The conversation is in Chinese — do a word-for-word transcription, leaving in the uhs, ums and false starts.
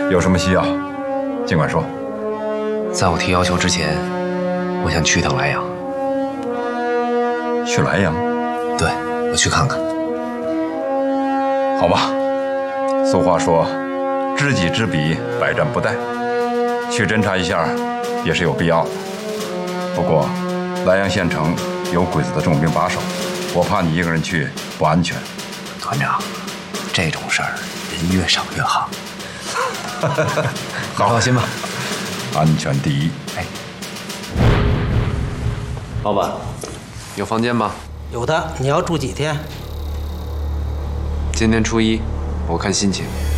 有什么需要，尽管说。 在我提要求之前，我想去趟莱阳。 去莱阳？ 对，我去看看。 好吧，俗话说，知己知彼，百战不殆。去侦查一下也是有必要的。不过，莱阳县城有鬼子的重兵把守，我怕你一个人去不安全。 团长，这种事儿人越少越好。 好， 放心吧， 安全第一。 哎， 老板， 有房间吗？ 有的，你要住几天？ 今天初一，我看心情。